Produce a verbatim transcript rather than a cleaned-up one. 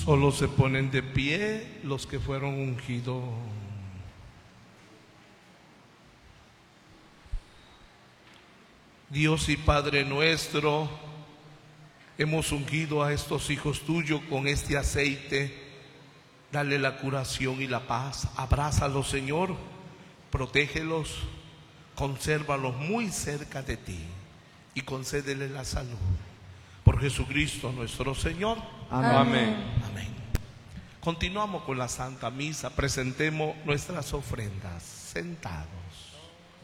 Solo se ponen de pie los que fueron ungidos. Dios y Padre nuestro, hemos ungido a estos hijos tuyos con este aceite. Dale la curación y la paz. Abrázalos, Señor. Protégelos. Consérvalos muy cerca de ti y concédele la salud. Por Jesucristo nuestro Señor. Amén. Amén. Amén. Continuamos con la Santa Misa. Presentemos nuestras ofrendas. Sentados.